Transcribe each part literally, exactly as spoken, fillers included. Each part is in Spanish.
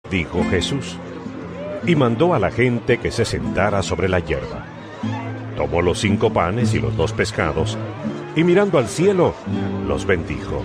dijo Jesús, y mandó a la gente que se sentara sobre la hierba. Tomó los cinco panes y los dos pescados, y mirando al cielo, los bendijo.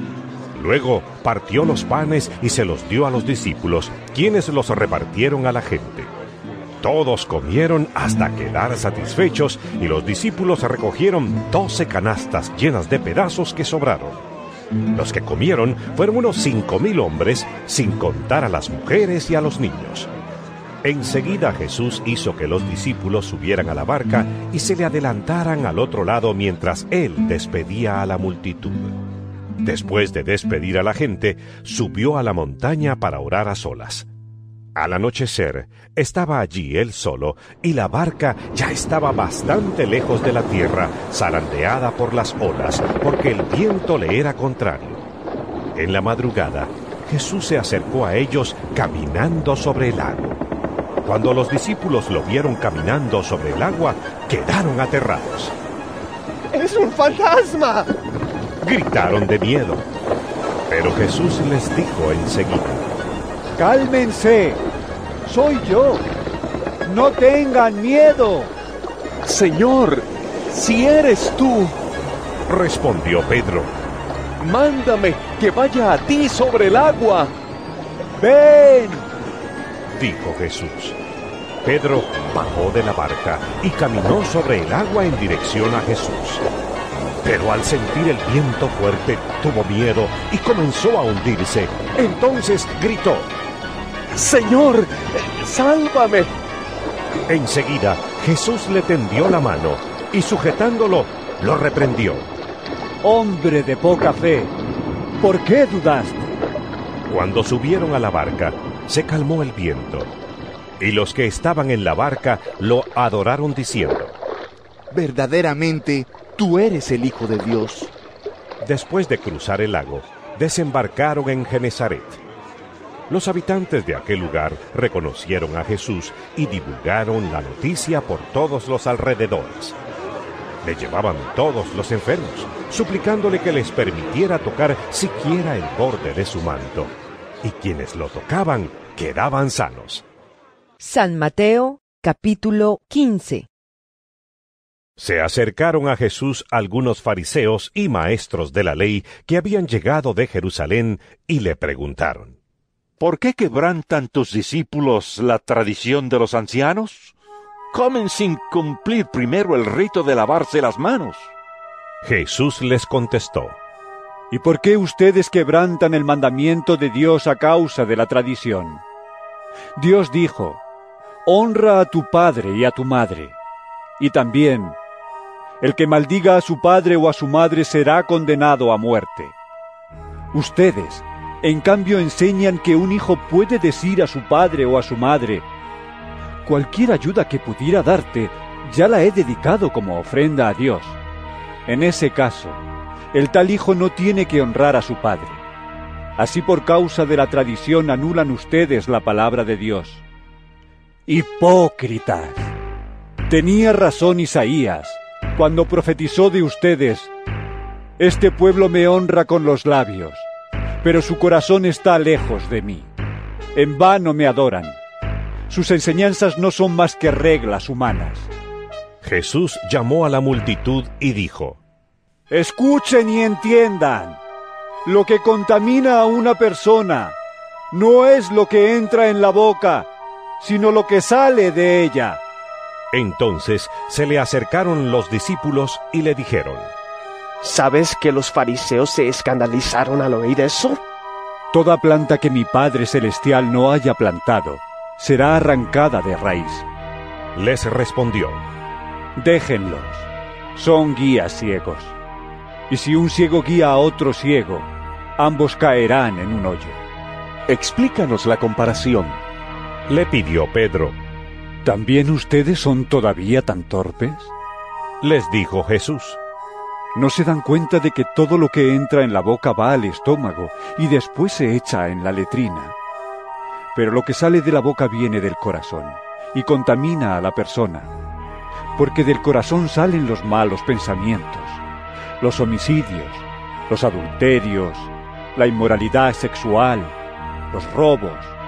Luego partió los panes y se los dio a los discípulos, quienes los repartieron a la gente. Todos comieron hasta quedar satisfechos, y los discípulos recogieron doce canastas llenas de pedazos que sobraron. Los que comieron fueron unos cinco mil hombres, sin contar a las mujeres y a los niños. Enseguida Jesús hizo que los discípulos subieran a la barca y se le adelantaran al otro lado mientras él despedía a la multitud. Después de despedir a la gente, subió a la montaña para orar a solas. Al anochecer, estaba allí él solo, y la barca ya estaba bastante lejos de la tierra, zarandeada por las olas, porque el viento le era contrario. En la madrugada, Jesús se acercó a ellos caminando sobre el lago. Cuando los discípulos lo vieron caminando sobre el agua, quedaron aterrados. ¡Es un fantasma!, gritaron de miedo. Pero Jesús les dijo enseguida: ¡Cálmense! ¡Soy yo! ¡No tengan miedo! Señor, si eres tú, respondió Pedro, mándame que vaya a ti sobre el agua. ¡Ven!, dijo Jesús. Pedro bajó de la barca y caminó sobre el agua en dirección a Jesús. Pero al sentir el viento fuerte, tuvo miedo y comenzó a hundirse. Entonces gritó: ¡Señor, sálvame! Enseguida Jesús le tendió la mano y, sujetándolo, lo reprendió. Hombre de poca fe, ¿por qué dudaste? Cuando subieron a la barca, se calmó el viento, y los que estaban en la barca lo adoraron diciendo: verdaderamente, tú eres el Hijo de Dios. Después de cruzar el lago, desembarcaron en Genesaret. Los habitantes de aquel lugar reconocieron a Jesús y divulgaron la noticia por todos los alrededores. Le llevaban todos los enfermos, suplicándole que les permitiera tocar siquiera el borde de su manto, y quienes lo tocaban quedaban sanos. San Mateo, capítulo quince. Se acercaron a Jesús algunos fariseos y maestros de la ley que habían llegado de Jerusalén y le preguntaron: ¿por qué quebrantan tus discípulos la tradición de los ancianos? Comen sin cumplir primero el rito de lavarse las manos. Jesús les contestó: ¿y por qué ustedes quebrantan el mandamiento de Dios a causa de la tradición? Dios dijo: honra a tu padre y a tu madre. Y también: el que maldiga a su padre o a su madre será condenado a muerte. Ustedes, en cambio, enseñan que un hijo puede decir a su padre o a su madre: cualquier ayuda que pudiera darte, ya la he dedicado como ofrenda a Dios. En ese caso, el tal hijo no tiene que honrar a su padre. Así, por causa de la tradición, anulan ustedes la palabra de Dios. ¡Hipócritas! Tenía razón Isaías cuando profetizó de ustedes: este pueblo me honra con los labios, pero su corazón está lejos de mí. En vano me adoran. Sus enseñanzas no son más que reglas humanas. Jesús llamó a la multitud y dijo: escuchen y entiendan. Lo que contamina a una persona no es lo que entra en la boca, sino lo que sale de ella. Entonces se le acercaron los discípulos y le dijeron: ¿sabes que los fariseos se escandalizaron al oír eso? Toda planta que mi Padre Celestial no haya plantado será arrancada de raíz. Les respondió: déjenlos, son guías ciegos. Y si un ciego guía a otro ciego, ambos caerán en un hoyo. Explícanos la comparación, le pidió Pedro. ¿También ustedes son todavía tan torpes? Les dijo Jesús: ¿no se dan cuenta de que todo lo que entra en la boca va al estómago y después se echa en la letrina? Pero lo que sale de la boca viene del corazón y contamina a la persona, porque del corazón salen los malos pensamientos, los homicidios, los adulterios, la inmoralidad sexual, los robos,